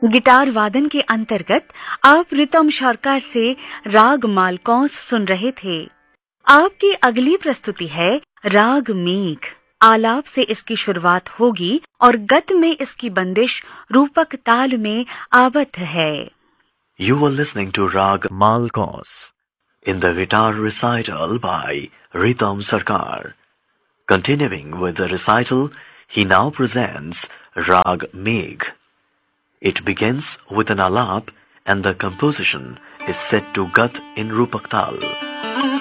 Guitar वादन के अंतर्गत आप रितम सरकार से राग मालकौंस सुन रहे थे। आपकी अगली प्रस्तुति है राग मेघ। आलाप से इसकी शुरुआत होगी और गत में इसकी बंदिश रूपक ताल में आबद्ध है। You were listening to Rag Malkos in the guitar recital by Ritam Sarkar. Continuing with the recital, he now presents Rag Megh. It begins with an alap and the composition is set to Gat in Rupak Tal.